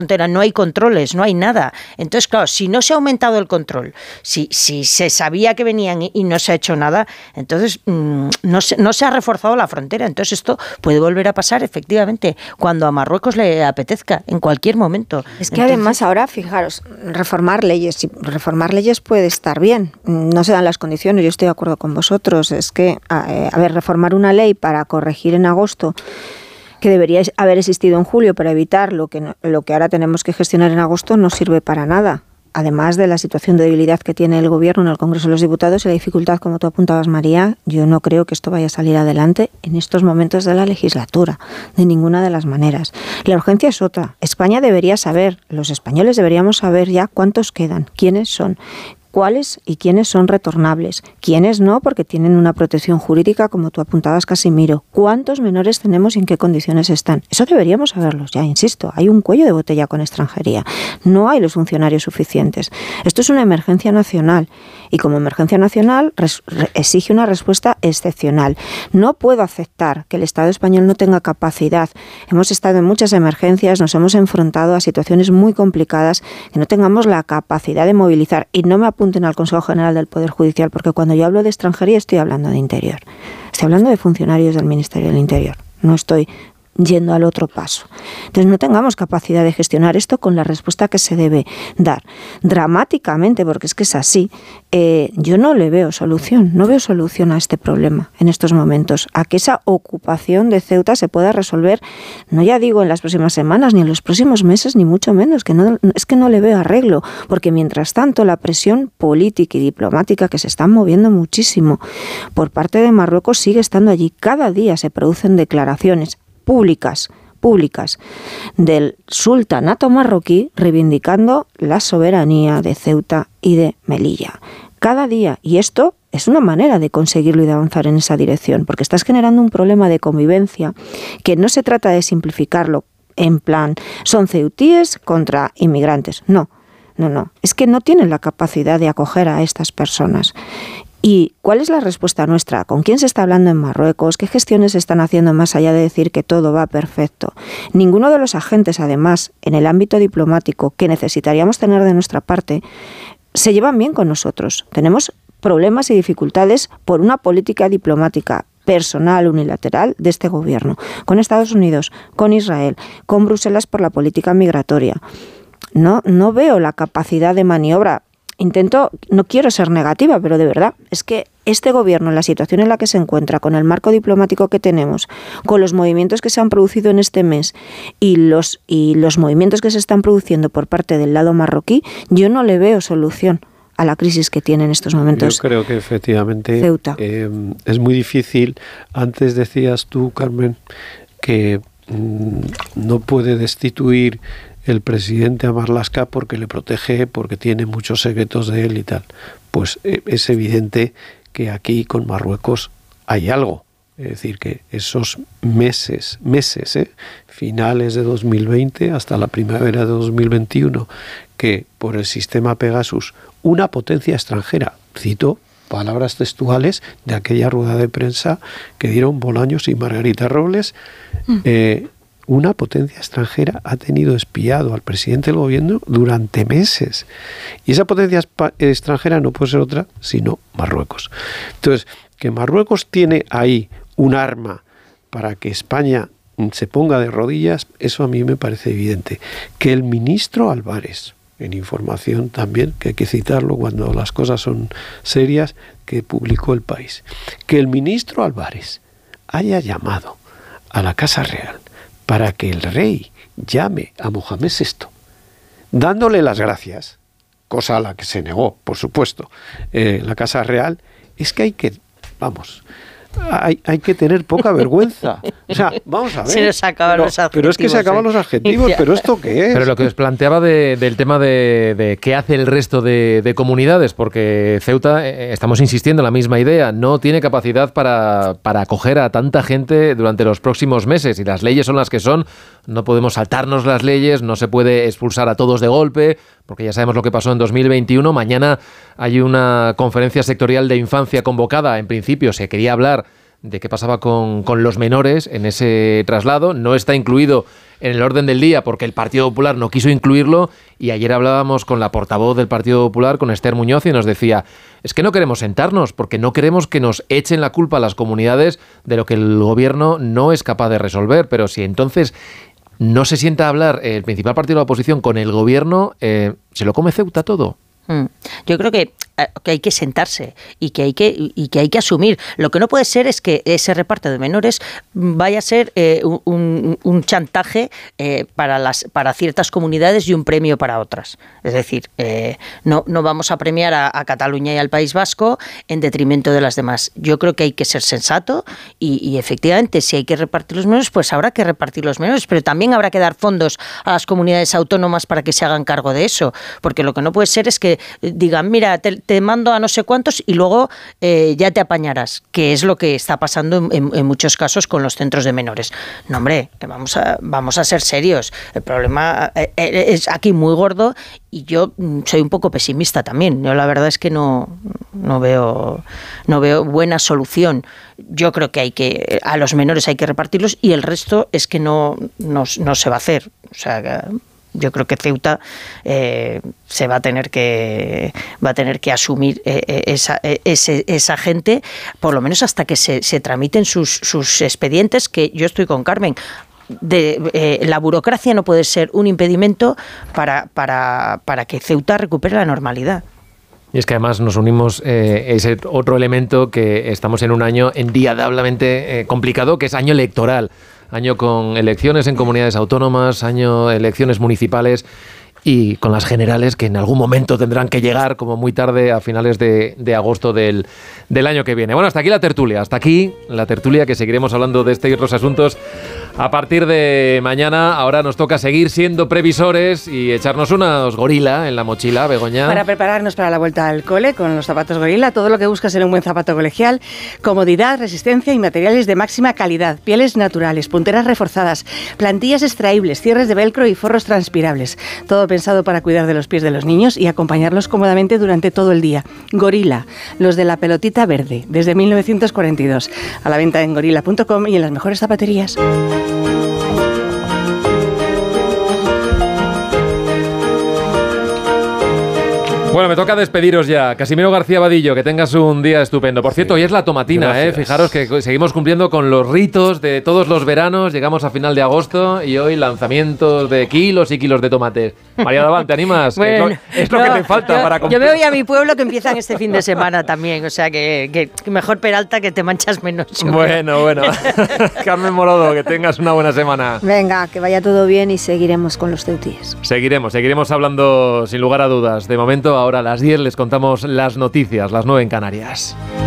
frontera, no hay controles, no hay nada. Entonces, claro, si no se ha aumentado el control, si se sabía que venían y no se ha hecho nada, entonces no se ha reforzado la frontera. Entonces esto puede volver a pasar efectivamente cuando a Marruecos le apetezca, en cualquier momento. Es que además ahora, fijaros, reformar leyes puede estar bien. No se dan las condiciones, yo estoy de acuerdo con vosotros. Es que, reformar una ley para corregir en agosto, que debería haber existido en julio para evitar lo que ahora tenemos que gestionar en agosto, no sirve para nada. Además de la situación de debilidad que tiene el Gobierno en el Congreso de los Diputados y la dificultad, como tú apuntabas, María, yo no creo que esto vaya a salir adelante en estos momentos de la legislatura, de ninguna de las maneras. La urgencia es otra. España debería saber, los españoles deberíamos saber ya cuántos quedan, quiénes son, cuáles y quiénes son retornables, quiénes no, porque tienen una protección jurídica, como tú apuntabas, Casimiro. ¿Cuántos menores tenemos y en qué condiciones están? Eso deberíamos saberlos ya, insisto. Hay un cuello de botella con extranjería. No hay los funcionarios suficientes. Esto es una emergencia nacional y como emergencia nacional exige una respuesta excepcional. No puedo aceptar que el Estado español no tenga capacidad. Hemos estado en muchas emergencias, nos hemos enfrentado a situaciones muy complicadas, que no tengamos la capacidad de movilizar. Y no me apunten al Consejo General del Poder Judicial, porque cuando yo hablo de extranjería estoy hablando de interior. Estoy hablando de funcionarios del Ministerio del Interior. No estoy yendo al otro paso. Entonces no tengamos capacidad de gestionar esto con la respuesta que se debe dar. Dramáticamente, porque es que es así, yo no le veo solución, no veo solución a este problema en estos momentos, a que esa ocupación de Ceuta se pueda resolver, no ya digo en las próximas semanas, ni en los próximos meses, ni mucho menos, es que no le veo arreglo, porque mientras tanto la presión política y diplomática que se está moviendo muchísimo por parte de Marruecos sigue estando allí. Cada día se producen declaraciones públicas del sultanato marroquí reivindicando la soberanía de Ceuta y de Melilla. Cada día. Y esto es una manera de conseguirlo y de avanzar en esa dirección, porque estás generando un problema de convivencia que no se trata de simplificarlo en plan, son ceutíes contra inmigrantes. No. Es que no tienen la capacidad de acoger a estas personas. ¿Y cuál es la respuesta nuestra? ¿Con quién se está hablando en Marruecos? ¿Qué gestiones se están haciendo más allá de decir que todo va perfecto? Ninguno de los agentes, además, en el ámbito diplomático que necesitaríamos tener de nuestra parte, se llevan bien con nosotros. Tenemos problemas y dificultades por una política diplomática personal, unilateral de este gobierno, con Estados Unidos, con Israel, con Bruselas por la política migratoria. No veo la capacidad de maniobra. No quiero ser negativa, pero de verdad, es que este gobierno, en la situación en la que se encuentra, con el marco diplomático que tenemos, con los movimientos que se han producido en este mes y los movimientos que se están produciendo por parte del lado marroquí, yo no le veo solución a la crisis que tiene en estos momentos. Yo creo que efectivamente Ceuta. Es muy difícil. Antes decías tú, Carmen, que no puede destituir el presidente a Marlaska porque le protege, porque tiene muchos secretos de él y tal. Pues es evidente que aquí con Marruecos hay algo. Es decir, que esos meses, finales de 2020 hasta la primavera de 2021, que por el sistema Pegasus, una potencia extranjera, cito palabras textuales de aquella rueda de prensa que dieron Bolaños y Margarita Robles, una potencia extranjera ha tenido espiado al presidente del gobierno durante meses. Y esa potencia extranjera no puede ser otra sino Marruecos. Entonces, que Marruecos tiene ahí un arma para que España se ponga de rodillas, eso a mí me parece evidente. Que el ministro Álvarez, en información también, que hay que citarlo cuando las cosas son serias, que publicó El País, que el ministro Álvarez haya llamado a la Casa Real para que el rey llame a Mohamed VI, dándole las gracias, cosa a la que se negó, por supuesto, la Casa Real, es que hay que tener poca vergüenza. O sea, vamos a ver. Se nos acaban los adjetivos. Pero es que se acaban los adjetivos, pero ¿esto qué es? Pero lo que os planteaba del tema de qué hace el resto de comunidades, porque Ceuta, estamos insistiendo en la misma idea, no tiene capacidad para acoger a tanta gente durante los próximos meses, y las leyes son las que son, no podemos saltarnos las leyes, no se puede expulsar a todos de golpe, porque ya sabemos lo que pasó en 2021. Mañana hay una conferencia sectorial de infancia convocada. En principio se quería hablar de qué pasaba con los menores en ese traslado. No está incluido en el orden del día porque el Partido Popular no quiso incluirlo, y ayer hablábamos con la portavoz del Partido Popular, con Esther Muñoz, y nos decía, es que no queremos sentarnos porque no queremos que nos echen la culpa a las comunidades de lo que el gobierno no es capaz de resolver. Pero si entonces no se sienta a hablar el principal partido de la oposición con el gobierno, ¿se lo come Ceuta todo? Yo creo que hay que sentarse y que hay que asumir. Lo que no puede ser es que ese reparto de menores vaya a ser un chantaje para ciertas comunidades y un premio para otras. Es decir, no vamos a premiar a Cataluña y al País Vasco en detrimento de las demás. Yo creo que hay que ser sensato y efectivamente, si hay que repartir los menores, pues habrá que repartir los menores, pero también habrá que dar fondos a las comunidades autónomas para que se hagan cargo de eso, porque lo que no puede ser es que digan, mira, te mando a no sé cuántos y luego ya te apañarás, que es lo que está pasando en muchos casos con los centros de menores. No, hombre, vamos a ser serios. El problema es aquí muy gordo y yo soy un poco pesimista también. Yo la verdad es que no veo buena solución. Yo creo que a los menores hay que repartirlos y el resto es que no se va a hacer. O sea, yo creo que Ceuta se va a tener que asumir esa gente, por lo menos hasta que se tramiten sus expedientes, que yo estoy con Carmen. La burocracia no puede ser un impedimento para que Ceuta recupere la normalidad. Y es que además nos unimos ese otro elemento, que estamos en un año endiabladamente complicado, que es año electoral. Año con elecciones en comunidades autónomas, año elecciones municipales y con las generales, que en algún momento tendrán que llegar, como muy tarde, a finales de agosto del año que viene. Bueno, hasta aquí la tertulia, que seguiremos hablando de este y otros asuntos a partir de mañana. Ahora nos toca seguir siendo previsores y echarnos unos gorila en la mochila, Begoña. Para prepararnos para la vuelta al cole con los zapatos gorila, todo lo que buscas en un buen zapato colegial: comodidad, resistencia y materiales de máxima calidad, pieles naturales, punteras reforzadas, plantillas extraíbles, cierres de velcro y forros transpirables. Todo pensado para cuidar de los pies de los niños y acompañarlos cómodamente durante todo el día. Gorila, los de la pelotita verde, desde 1942. A la venta en gorila.com y en las mejores zapaterías. Bueno, me toca despediros ya. Casimiro García Vadillo, que tengas un día estupendo. Por cierto, hoy es la tomatina, Fijaros que seguimos cumpliendo con los ritos de todos los veranos. Llegamos a final de agosto y hoy lanzamientos de kilos y kilos de tomates. María Davant, ¿te animas? Bueno, es lo que te falta para cumplir. Yo me voy a mi pueblo, que empiezan este fin de semana también. O sea, que mejor Peralta, que te manchas menos. Bueno. Carmen Morodo, que tengas una buena semana. Venga, que vaya todo bien y seguiremos con los ceutíes. Seguiremos hablando sin lugar a dudas. De momento, ahora a las 10 les contamos las noticias, las 9 en Canarias.